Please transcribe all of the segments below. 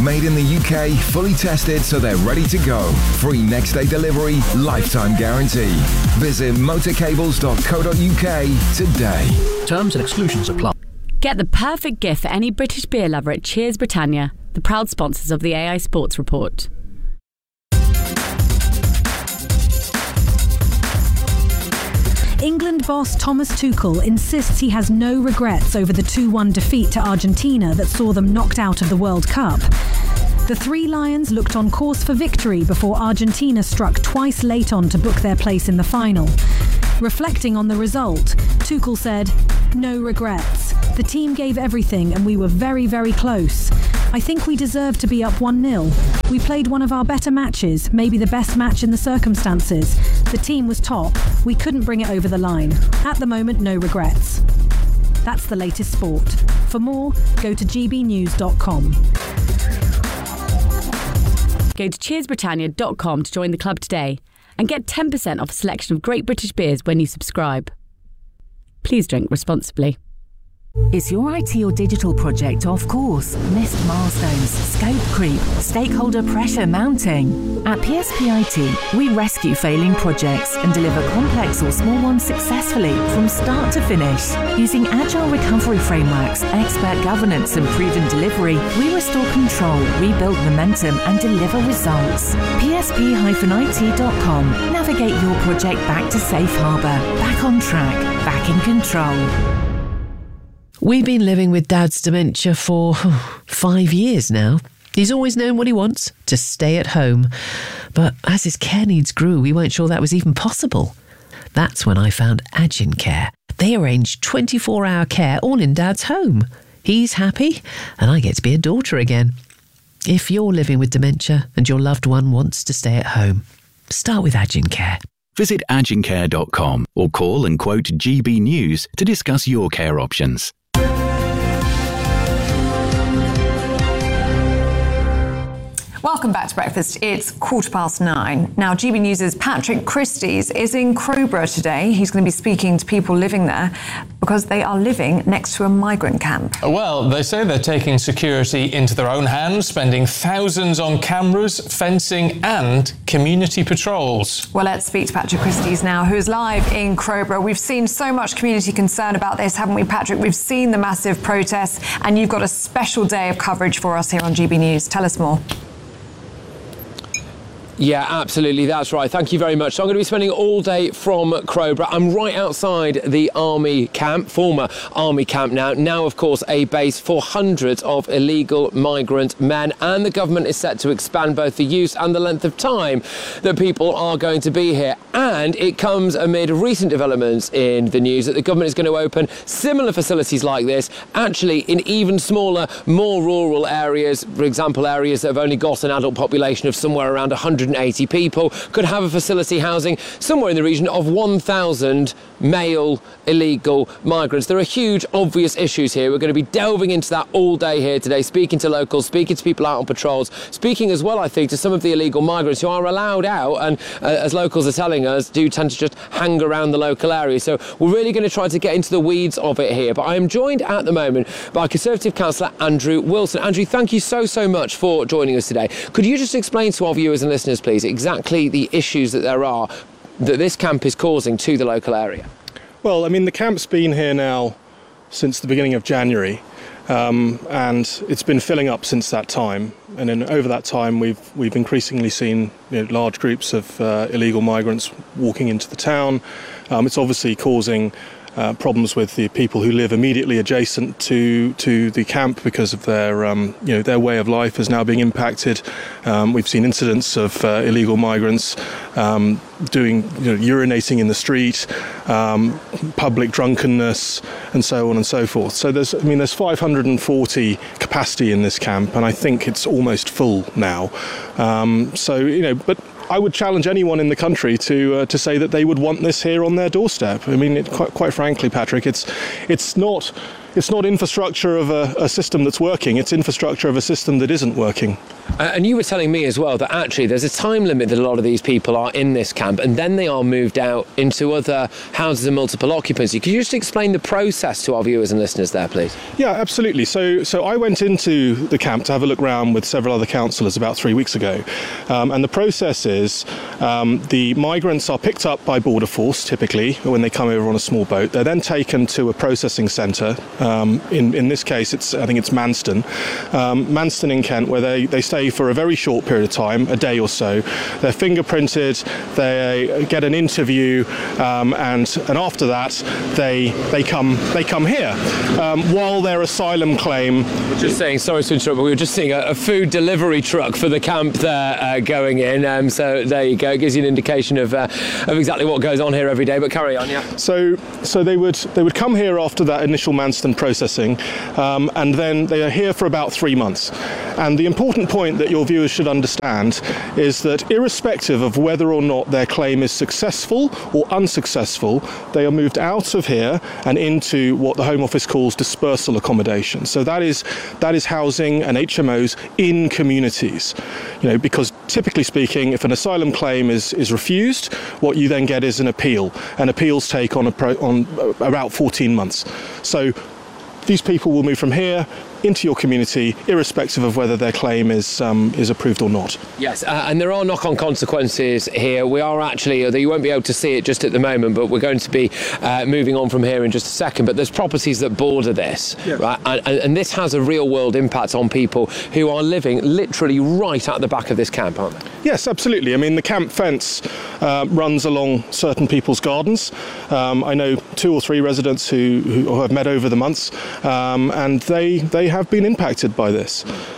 Made in the UK, fully tested so they're ready to go. Free next day delivery, lifetime guarantee. Visit motorcables.co.uk today. Terms and exclusions apply. Get the perfect gift for any British beer lover at Cheers Britannia, the proud sponsors of the AI Sports Report. England boss Thomas Tuchel insists he has no regrets over the 2-1 defeat to Argentina that saw them knocked out of the World Cup. The Three Lions looked on course for victory before Argentina struck twice late on to book their place in the final. Reflecting on the result, Tuchel said, "No regrets. The team gave everything and we were very, very close. I think we deserved to be up 1-0. We played one of our better matches, maybe the best match in the circumstances. The team was top. We couldn't bring it over the line. At the moment, no regrets." That's the latest sport. For more, go to gbnews.com. Go to cheersbritannia.com to join the club today and get 10% off a selection of great British beers when you subscribe. Please drink responsibly. Is your IT or digital project off course? Missed milestones, scope creep, stakeholder pressure mounting? At PSP IT, we rescue failing projects and deliver complex or small ones successfully from start to finish. Using agile recovery frameworks, expert governance and proven delivery, we restore control, rebuild momentum and deliver results. PSP-IT.com. Navigate your project back to safe harbour, back on track, back in control. We've been living with Dad's dementia for 5 years now. He's always known what he wants, to stay at home. But as his care needs grew, we weren't sure that was even possible. That's when I found Agincare. They arrange 24-hour care all in Dad's home. He's happy, and I get to be a daughter again. If you're living with dementia and your loved one wants to stay at home, start with Agincare. Visit agincare.com or call and quote GB News to discuss your care options. Welcome back to Breakfast. It's 9:15. Now, GB News' Patrick Christys is in Crowborough today. He's going to be speaking to people living there because they are living next to a migrant camp. Well, they say they're taking security into their own hands, spending thousands on cameras, fencing and community patrols. Well, let's speak to Patrick Christys now, who is live in Crowborough. We've seen so much community concern about this, haven't we, Patrick? We've seen the massive protests, and you've got a special day of coverage for us here on GB News. Tell us more. Yeah, absolutely, that's right. Thank you very much. So I'm going to be spending all day from Crowborough. I'm right outside the army camp, former army camp now of course a base for hundreds of illegal migrant men, and the government is set to expand both the use and the length of time that people are going to be here. And it comes amid recent developments in the news that the government is going to open similar facilities like this, actually in even smaller, more rural areas. For example, areas that have only got an adult population of somewhere around 180 people could have a facility housing somewhere in the region of 1,000 male illegal migrants. There are huge, obvious issues here. We're going to be delving into that all day here today, speaking to locals, speaking to people out on patrols, speaking as well, I think, to some of the illegal migrants who are allowed out and, as locals are telling us, do tend to just hang around the local area. So we're really going to try to get into the weeds of it here. But I am joined at the moment by Conservative councillor Andrew Wilson. Andrew, thank you so much for joining us today. Could you just explain to our viewers and listeners, please, exactly the issues that there are that this camp is causing to the local area? Well, I mean, the camp's been here now since the beginning of January, and it's been filling up since that time. And then over that time, we've increasingly seen large groups of illegal migrants walking into the town. It's obviously causing problems with the people who live immediately adjacent to the camp because of their way of life is now being impacted. We've seen incidents of illegal migrants urinating in the street, public drunkenness, and so on and so forth. So there's 540 capacity in this camp, and I think it's almost full now. But I would challenge anyone in the country to say that they would want this here on their doorstep. I mean, quite frankly, Patrick, it's not It's not infrastructure of a system that's working, it's infrastructure of a system that isn't working. And you were telling me as well that actually there's a time limit that a lot of these people are in this camp, and then they are moved out into other houses of multiple occupancy. Could you just explain the process to our viewers and listeners there, please? Yeah, absolutely. So I went into the camp to have a look round with several other councillors about 3 weeks ago. And the process is the migrants are picked up by Border Force, typically, when they come over on a small boat. They're then taken to a processing centre. In this case, I think it's Manston. Manston in Kent, where they stay for a very short period of time, a day or so. They're fingerprinted, they get an interview, and after that they come here. While their asylum claim... We're just saying, sorry to interrupt, but we were just seeing a food delivery truck for the camp there going in. So there you go, it gives you an indication of exactly what goes on here every day, but carry on, yeah. So they would come here after that initial Manston processing, and then they are here for about 3 months. And the important point that your viewers should understand is that irrespective of whether or not their claim is successful or unsuccessful, they are moved out of here and into what the Home Office calls dispersal accommodation. So that is housing and HMOs in communities. Because typically speaking, if an asylum claim is refused, what you then get is an appeal, and appeals take on about 14 months. So these people will move from here into your community, irrespective of whether their claim is approved or not. Yes, and there are knock-on consequences here. We are actually, although you won't be able to see it just at the moment, but we're going to be moving on from here in just a second. But there's properties that border this, yes. Right? And this has a real-world impact on people who are living literally right at the back of this camp, aren't they? Yes, absolutely. I mean, the camp fence runs along certain people's gardens. I know 2 or 3 residents who have met over the months, and they have been impacted by this.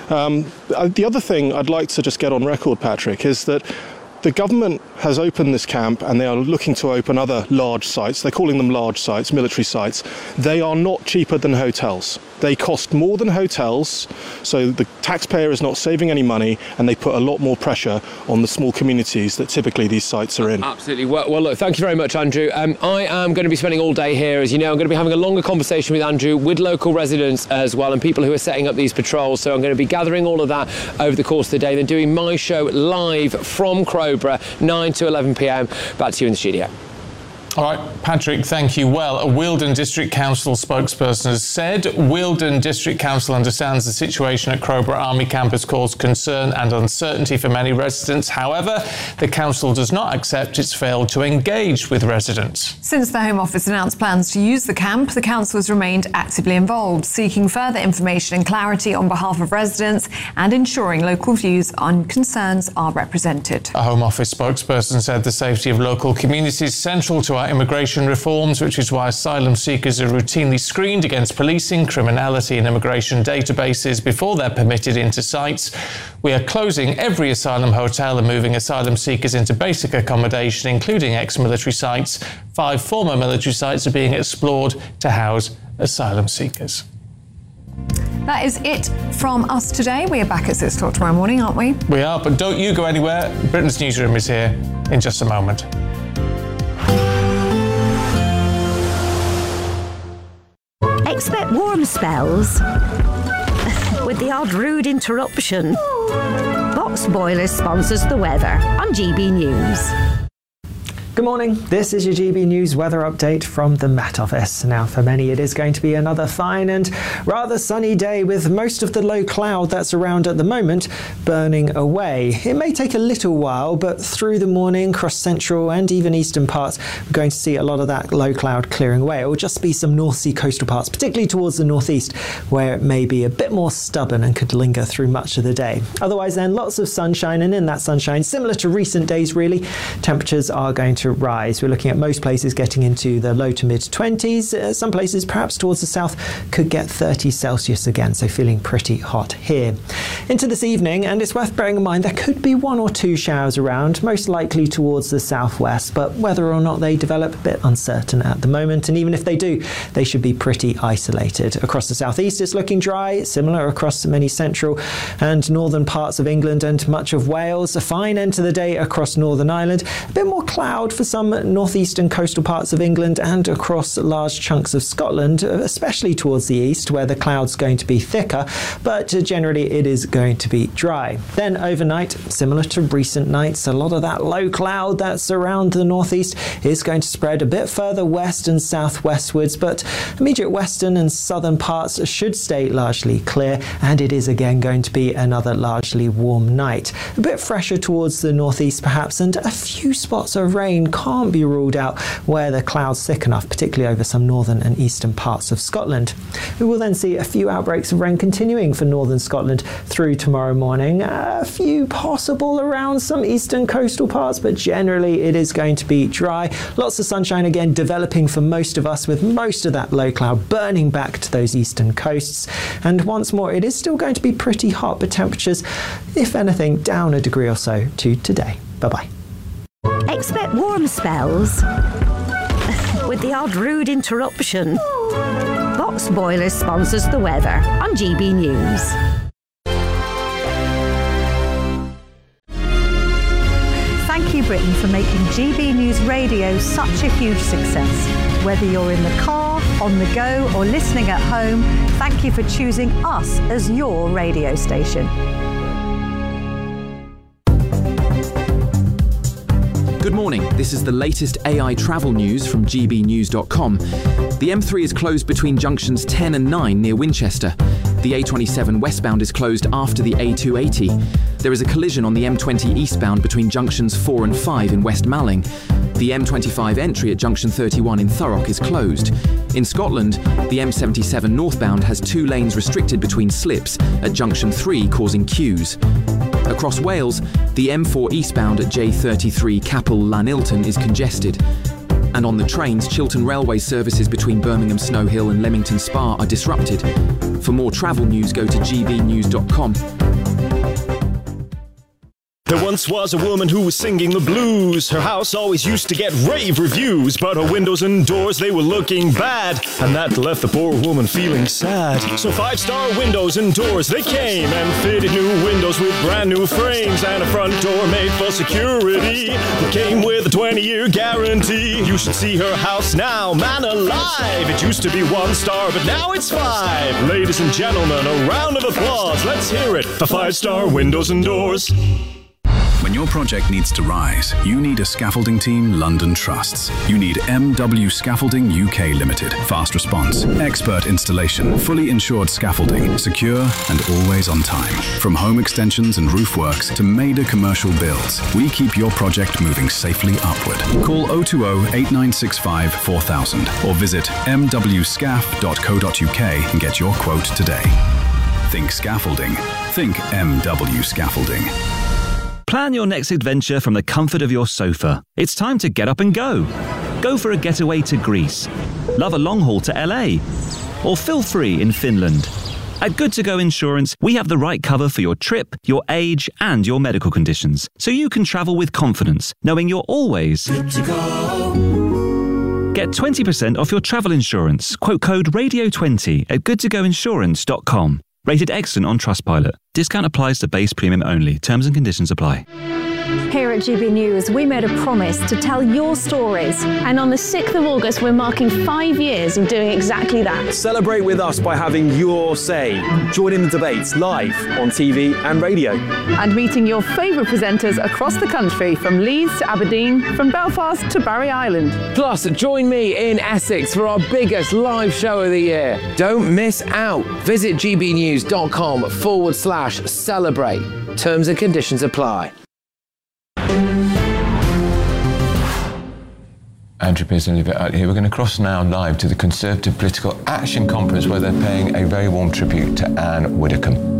The other thing I'd like to just get on record, Patrick, is that the government has opened this camp and they are looking to open other large sites. They're calling them large sites, military sites. They are not cheaper than hotels. They cost more than hotels, so the taxpayer is not saving any money, and they put a lot more pressure on the small communities that typically these sites are in. Absolutely. Well, look, thank you very much, Andrew. I am going to be spending all day here, as you know. I'm going to be having a longer conversation with Andrew, with local residents as well, and people who are setting up these patrols. So I'm going to be gathering all of that over the course of the day, then doing my show live from Crowborough, 9 to 11 p.m. Back to you in the studio. All right, Patrick, thank you. Well, a Wealdon District Council spokesperson has said Wealdon District Council understands the situation at Crowborough Army Camp has caused concern and uncertainty for many residents. However, the council does not accept it's failed to engage with residents. Since the Home Office announced plans to use the camp, the council has remained actively involved, seeking further information and clarity on behalf of residents and ensuring local views and concerns are represented. A Home Office spokesperson said the safety of local communities is central to our immigration reforms, which is why asylum seekers are routinely screened against policing, criminality and immigration databases before they're permitted into sites. We are closing every asylum hotel and moving asylum seekers into basic accommodation, including ex-military sites. 5 former military sites are being explored to house asylum seekers. That is it from us today. We are back at 6 o'clock tomorrow morning, aren't we? We are, but don't you go anywhere. Britain's Newsroom is here in just a moment. Expect warm spells with the odd rude interruption. Box Boilers sponsors the weather on GB News. Good morning, this is your GB News weather update from the Met Office. Now for many it is going to be another fine and rather sunny day with most of the low cloud that's around at the moment burning away. It may take a little while, but through the morning across central and even eastern parts we're going to see a lot of that low cloud clearing away. It will just be some North Sea coastal parts, particularly towards the northeast, where it may be a bit more stubborn and could linger through much of the day. Otherwise then lots of sunshine, and in that sunshine, similar to recent days really, temperatures are going to rise. We're looking at most places getting into the low to mid 20s. Some places perhaps towards the south could get 30 Celsius again, so feeling pretty hot here. Into this evening, and it's worth bearing in mind there could be 1 or 2 showers around, most likely towards the southwest, but whether or not they develop, a bit uncertain at the moment, and even if they do, they should be pretty isolated. Across the southeast it's looking dry, similar across many central and northern parts of England and much of Wales. A fine end to the day across Northern Ireland, a bit more cloud for some northeastern coastal parts of England and across large chunks of Scotland, especially towards the east where the cloud's going to be thicker, but generally it is going to be dry. Then overnight, similar to recent nights, a lot of that low cloud that's around the northeast is going to spread a bit further west and southwestwards, but immediate western and southern parts should stay largely clear, and it is again going to be another largely warm night. A bit fresher towards the northeast perhaps, and a few spots of rain can't be ruled out where the cloud's thick enough, particularly over some northern and eastern parts of Scotland. We will then see a few outbreaks of rain continuing for northern Scotland through tomorrow morning. A few possible around some eastern coastal parts, but generally it is going to be dry. Lots of sunshine again developing for most of us, with most of that low cloud burning back to those eastern coasts. And once more, it is still going to be pretty hot, but temperatures, if anything, down a degree or so to today. Bye-bye. Expect warm spells with the odd rude interruption. Box Boilers sponsors the weather on GB News. Thank you, Britain, for making GB News Radio such a huge success. Whether you're in the car, on the go, or listening at home, thank you for choosing us as your radio station. Good morning. This is the latest AI travel news from gbnews.com. The M3 is closed between junctions 10 and 9 near Winchester. The A27 westbound is closed after the A280. There is a collision on the M20 eastbound between junctions 4 and 5 in West Malling. The M25 entry at junction 31 in Thurrock is closed. In Scotland, the M77 northbound has 2 lanes restricted between slips at junction 3, causing queues. Across Wales, the M4 eastbound at J33 Capel Llanilton is congested. And on the trains, Chiltern Railway services between Birmingham Snow Hill and Leamington Spa are disrupted. For more travel news, go to gbnews.com. There once was a woman who was singing the blues. Her house always used to get rave reviews, but her windows and doors, they were looking bad, and that left the poor woman feeling sad. So 5-star windows and doors, they came and fitted new windows with brand new frames and a front door made for security that came with a 20-year guarantee. You should see her house now, man alive. It used to be 1 star, but now it's 5. Ladies and gentlemen, a round of applause. Let's hear it for 5-star windows and doors. When your project needs to rise, you need a scaffolding team London trusts. You need MW Scaffolding UK Limited. Fast response, expert installation, fully insured scaffolding, secure and always on time. From home extensions and roof works to major commercial builds, we keep your project moving safely upward. Call 020 8965 4000 or visit mwscaf.co.uk and get your quote today. Think scaffolding. Think MW Scaffolding. Plan your next adventure from the comfort of your sofa. It's time to get up and go. Go for a getaway to Greece. Love a long haul to LA. Or feel free in Finland. At Good To Go Insurance, we have the right cover for your trip, your age, and your medical conditions, so you can travel with confidence, knowing you're always good to go. Get 20% off your travel insurance. Quote code RADIO20 at goodtogoinsurance.com. Rated excellent on Trustpilot. Discount applies to base premium only. Terms and conditions apply. Here at GB News, we made a promise to tell your stories. And on the 6th of August, we're marking 5 years of doing exactly that. Celebrate with us by having your say. Join in the debates live on TV and radio. And meeting your favourite presenters across the country, from Leeds to Aberdeen, from Belfast to Barry Island. Plus, join me in Essex for our biggest live show of the year. Don't miss out. Visit gbnews.com/celebrate. Terms and conditions apply. Andrew Pearson and Olivia out here. We're going to cross now live to the Conservative Political Action Conference, where they're paying a very warm tribute to Anne Widdecombe.